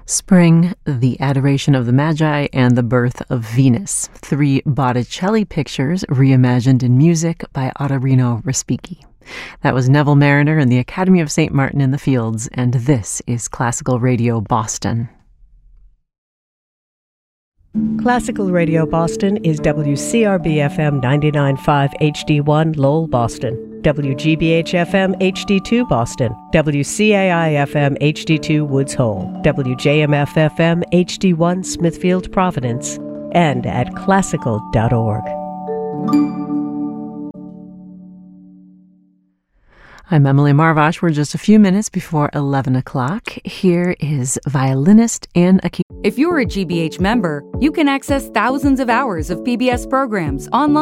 Spring, the Adoration of the Magi, and the Birth of Venus. 3 Botticelli pictures reimagined in music by Ottorino Respighi. That was Neville Marriner and the Academy of St. Martin in the Fields, and this is Classical Radio Boston. Classical Radio Boston is WCRB-FM 99.5 HD1 Lowell, Boston, WGBH-FM HD2 Boston, WCAI-FM HD2 Woods Hole, WJMF-FM HD1 Smithfield, Providence, and at classical.org. I'm Emily Marvash. We're just a few minutes before 11 o'clock. Here is violinist Anne Akiyama. If you're a GBH member, you can access thousands of hours of PBS programs online.